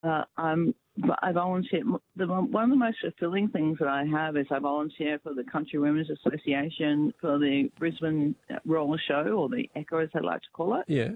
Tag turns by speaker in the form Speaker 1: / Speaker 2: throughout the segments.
Speaker 1: I volunteer. One of the most fulfilling things that I have is I volunteer for the Country Women's Association for the Brisbane Roller Show, or the ECCA as they like to call it.
Speaker 2: Yeah.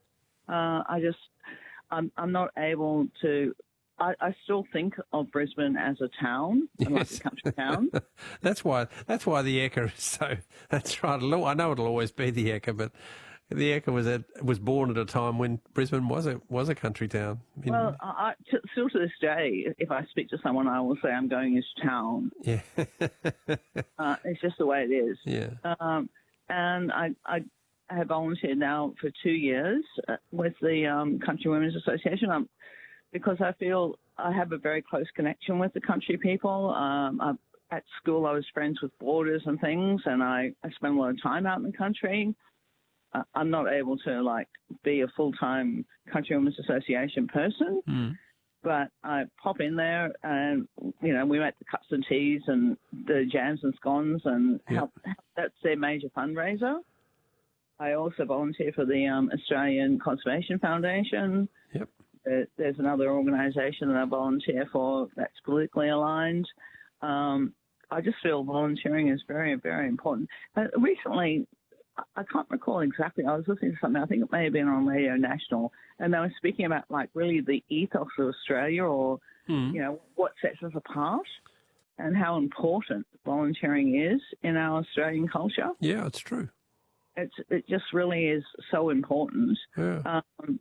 Speaker 1: I'm not able to. I still think of Brisbane as a town, like a country town.
Speaker 2: That's why the ECCA is so. That's right. I know it'll always be the ECCA, but the ECCA was born at a time when Brisbane was a country town.
Speaker 1: Well, still to this day, if I speak to someone, I will say I'm going into town.
Speaker 2: Yeah.
Speaker 1: It's just the way it is.
Speaker 2: Yeah.
Speaker 1: And I have volunteered now for 2 years with the Country Women's Association because I feel I have a very close connection with the country people. At school, I was friends with boarders and things, and I spent a lot of time out in the country. I'm not able to be a full-time Country Women's Association person, but I pop in there and, we make the cups and teas and the jams and scones and help. That's their major fundraiser. I also volunteer for the Australian Conservation Foundation.
Speaker 2: Yep.
Speaker 1: There's another organisation that I volunteer for that's politically aligned. I just feel volunteering is very, very important. Recently, I can't recall exactly. I was listening to something. I think it may have been on Radio National, and they were speaking about really the ethos of Australia, or what sets us apart, and how important volunteering is in our Australian culture.
Speaker 2: Yeah, it's true.
Speaker 1: It just really is so important.
Speaker 2: Yeah.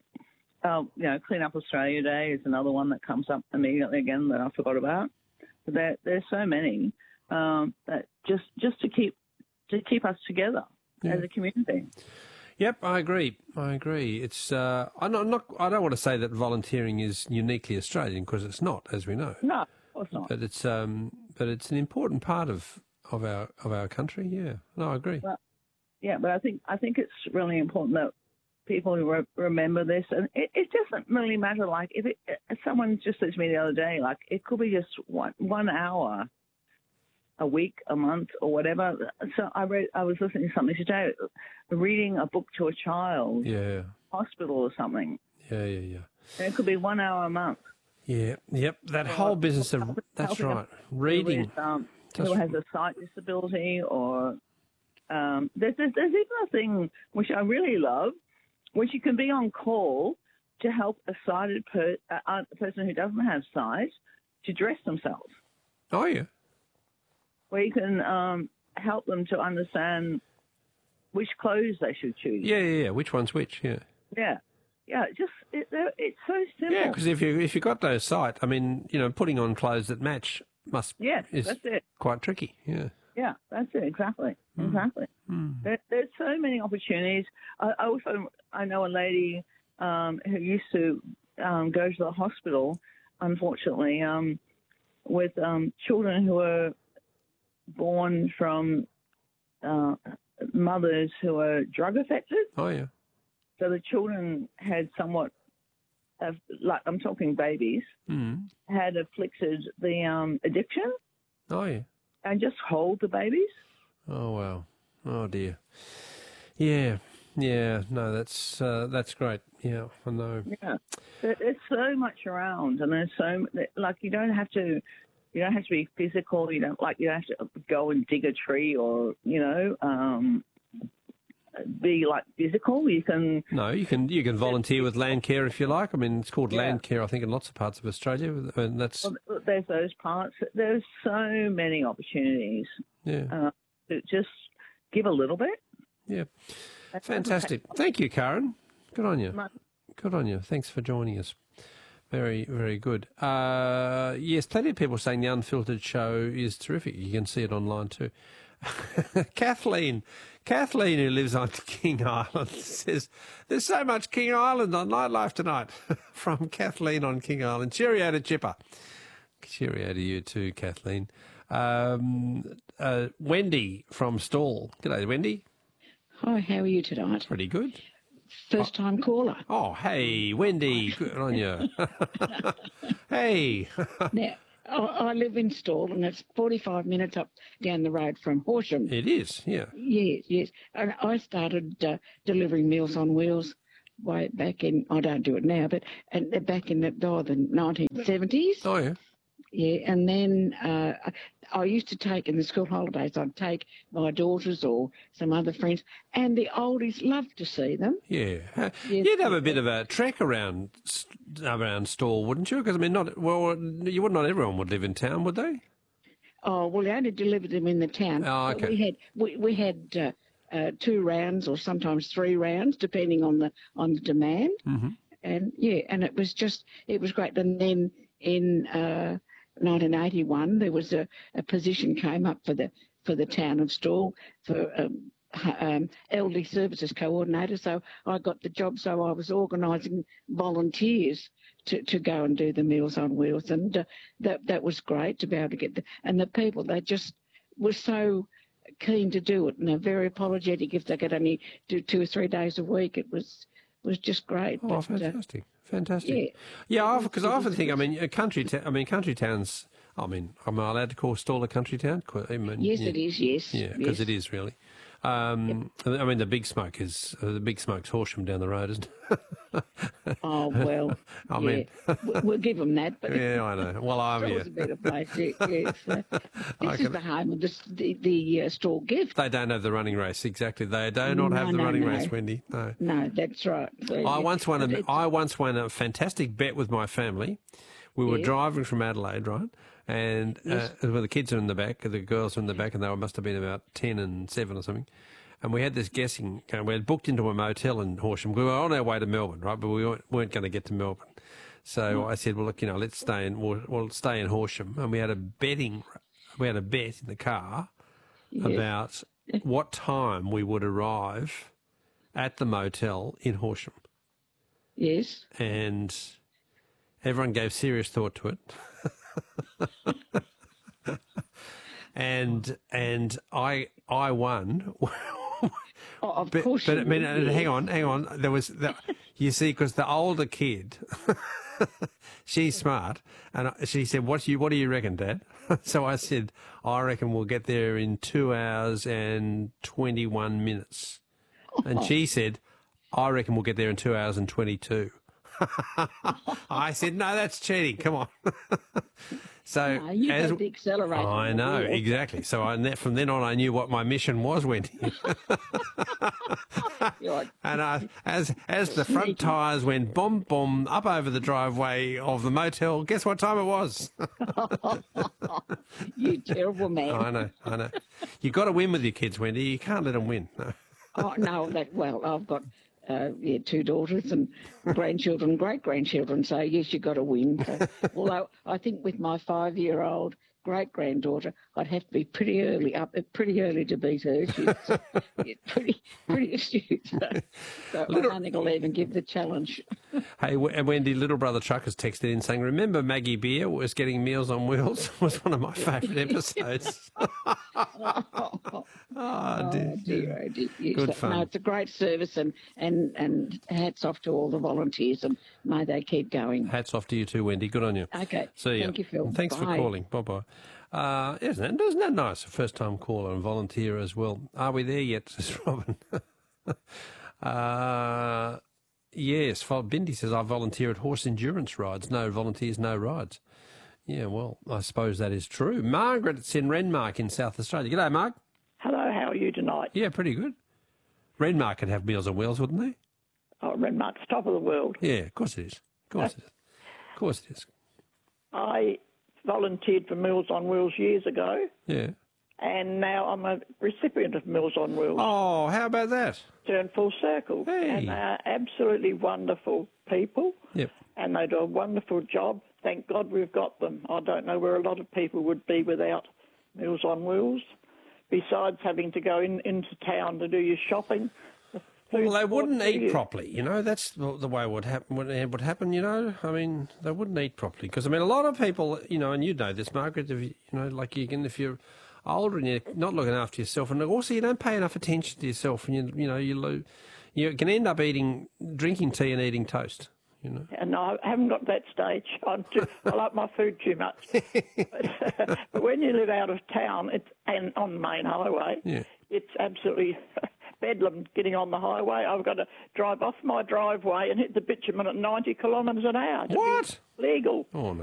Speaker 1: Clean Up Australia Day is another one that comes up immediately again that I forgot about. But there's so many that just to keep us together. As a community.
Speaker 2: Yep, I agree. It's I don't want to say that volunteering is uniquely Australian, because it's not, as we know.
Speaker 1: No, of course not.
Speaker 2: But it's an important part of our country. Yeah, no, I agree.
Speaker 1: Well, yeah, but I think it's really important that people remember this, and it doesn't really matter. If someone just said to me the other day, it could be just 1 hour a week, a month, or whatever. So I was listening to something today, reading a book to a child, hospital or something.
Speaker 2: Yeah.
Speaker 1: And it could be 1 hour a month.
Speaker 2: Yeah, yep. That whole business of that's right, reading.
Speaker 1: Who has a sight disability, or there's even a thing which I really love, which you can be on call to help a sighted person who doesn't have sight to dress themselves.
Speaker 2: Oh yeah.
Speaker 1: Where you can help them to understand which clothes they should choose.
Speaker 2: Yeah. Which one's which? Yeah.
Speaker 1: Yeah. It's so simple.
Speaker 2: Yeah, because if you got no sight, I mean, putting on clothes that match is
Speaker 1: that's it.
Speaker 2: Quite tricky. Yeah.
Speaker 1: Yeah, that's it. Exactly. Exactly. There's so many opportunities. I know a lady who used to go to the hospital, unfortunately, with children who were born from mothers who are drug affected.
Speaker 2: Oh, yeah.
Speaker 1: So the children had somewhat of, I'm talking babies, had afflicted the addiction.
Speaker 2: Oh, yeah.
Speaker 1: And just hold the babies.
Speaker 2: Oh, wow. Oh, dear. Yeah. No, that's great. Yeah, I know.
Speaker 1: Yeah. There's so much around, and there's you don't have to be physical. You don't have to go and dig a tree or be physical. You can volunteer with Landcare if you like. I mean, it's called Landcare, I think, in lots of parts of Australia, and that's. Well, there's those parts. There's so many opportunities.
Speaker 2: Yeah.
Speaker 1: To just give a little bit.
Speaker 2: Yeah. Fantastic. Thank you, Karen. Good on you. Good on you. Thanks for joining us. Very, very good. Yes, plenty of people saying the Unfiltered show is terrific. You can see it online too. Kathleen, who lives on King Island, says, there's so much King Island on Nightlife tonight. From Kathleen on King Island. Cheerio to Chipper. Cheerio to you too, Kathleen. Wendy from Stawell. G'day, Wendy.
Speaker 3: Hi, how are you tonight?
Speaker 2: Pretty good.
Speaker 3: First-time caller.
Speaker 2: Oh, hey, Wendy. Good on you. Hey.
Speaker 3: Now, I live in Stawell, and it's 45 minutes up down the road from Horsham.
Speaker 2: It is, yeah.
Speaker 3: Yes. And I started delivering Meals on Wheels way back in, I don't do it now, but back in the 1970s.
Speaker 2: Oh, yeah.
Speaker 3: Yeah, and then I used to take, in the school holidays, I'd take my daughters or some other friends, and the oldies loved to see them.
Speaker 2: Yeah.
Speaker 3: Yes.
Speaker 2: You'd have a bit of a trek around Stawell, wouldn't you? Because, I mean, not everyone would live in town, would they?
Speaker 3: Oh, well, they only delivered them in the town.
Speaker 2: Oh, okay.
Speaker 3: We had 2 rounds or sometimes 3 rounds, depending on the demand.
Speaker 2: Mm-hmm.
Speaker 3: And, yeah, and it was great. And then in 1981, there was a position came up for the town of Stawell for elderly services coordinator. So I got the job. So I was organising volunteers to go and do the Meals on Wheels, and that was great to be able to get and the people, they just were so keen to do it, and they're very apologetic if they could only do 2 or 3 days a week. It was just great.
Speaker 2: Oh, fantastic. Fantastic. Yeah, because I often think, country towns, am I allowed to call Stawell a country town?
Speaker 3: Yes, it is, yes.
Speaker 2: Yeah, because it is really. The big smoke's Horsham down the road, isn't it?
Speaker 3: Oh, well, we'll give them that. But
Speaker 2: yeah, I know. Well,
Speaker 3: Stawell's a better place, yes. This is the home of the Stawell Gift.
Speaker 2: They don't have the running race, exactly. They do not have the running race, Wendy.
Speaker 3: No, that's right. So,
Speaker 2: I once won a fantastic bet with my family. We were driving from Adelaide, right? And the kids are in the back, the girls are in the back, and they must have been about 10 and 7 or something. And we had this guessing. We had booked into a motel in Horsham. We were on our way to Melbourne, right? But we weren't going to get to Melbourne. So I said, well, look, let's stay in. We'll stay in Horsham. And we had a bet in the car about what time we would arrive at the motel in Horsham.
Speaker 3: Yes.
Speaker 2: And everyone gave serious thought to it. and I won.
Speaker 3: Oh, of course.
Speaker 2: But hang on. There was you see, because the older kid, she's smart, and she said, "What do you reckon, Dad?" So I said, "I reckon we'll get there in 2 hours and 21 minutes," and she said, "I reckon we'll get there in 2 hours and 22." I said, no, that's cheating. Come on. So
Speaker 3: no, you got the accelerator.
Speaker 2: I know, exactly. So from then on, I knew what my mission was, Wendy. And as the front tyres went boom, boom, up over the driveway of the motel, guess what time it was?
Speaker 3: You terrible man.
Speaker 2: I know. You got to win with your kids, Wendy. You can't let them win. No.
Speaker 3: Oh, no, I've got 2 daughters and grandchildren, great-grandchildren, so yes, you've got to win. So, although I think with my 5-year-old great-granddaughter, I'd have to be pretty early to beat her. She's pretty astute. So I don't think I'll even give the challenge.
Speaker 2: Hey, Wendy, little brother Chuck has texted in saying, remember Maggie Beer was getting Meals on Wheels? Was one of my favourite episodes. Oh, dear.
Speaker 3: Yes.
Speaker 2: Good fun.
Speaker 3: No, it's a great service, and hats off to all the volunteers, and may they keep going.
Speaker 2: Hats off to you too, Wendy. Good on you.
Speaker 3: Okay.
Speaker 2: See ya.
Speaker 3: Thank you, Phil.
Speaker 2: Thanks for calling. Bye-bye. Isn't that nice? A first-time caller and volunteer as well. Are we there yet, says Robin? Yes. Bindi says, I volunteer at horse endurance rides. No volunteers, no rides. Yeah, well, I suppose that is true. Margaret's in Renmark in South Australia. G'day, Mark.
Speaker 4: Hello, how are you tonight?
Speaker 2: Yeah, pretty good. Renmark could have Meals on Wheels, wouldn't they?
Speaker 4: Oh, Renmark's top of the world.
Speaker 2: Yeah, of course it is. Of course it is.
Speaker 4: I volunteered for Meals on Wheels years ago.
Speaker 2: Yeah.
Speaker 4: And now I'm a recipient of Meals on Wheels.
Speaker 2: Oh, how about that?
Speaker 4: Turned full circle.
Speaker 2: Hey.
Speaker 4: And they are absolutely wonderful people.
Speaker 2: Yep.
Speaker 4: And they do a wonderful job. Thank God we've got them. I don't know where a lot of people would be without Meals on Wheels. Besides having to go into town to do your shopping.
Speaker 2: Well, they wouldn't eat properly, That's the way it would happen, I mean, they wouldn't eat properly. Because, a lot of people, and you know this, Margaret, if you're older and you're not looking after yourself, and also you don't pay enough attention to yourself, and you can end up drinking tea and eating toast.
Speaker 4: And I haven't got that stage. I like my food too much. But when you live out of town and on the main highway, it's absolutely bedlam getting on the highway. I've got to drive off my driveway and hit the bitumen at 90 kilometres an hour.
Speaker 2: What?
Speaker 4: Legal.
Speaker 2: Oh, no.